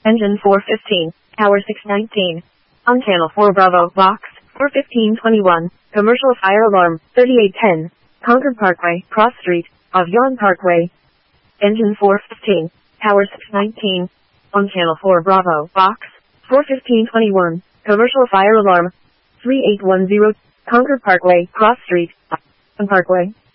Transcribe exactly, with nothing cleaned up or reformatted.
Engine four fifteen, Tower six nineteen. On Channel four Bravo, Box four fifteen twenty-one, Commercial Fire Alarm thirty-eight ten, Concord Parkway, Cross Street, Avion Parkway. Engine four fifteen, Tower six nineteen. On Channel four Bravo, Box four fifteen twenty-one, Commercial Fire Alarm three eight one zero, Concord Parkway, Cross Street, Avion Parkway.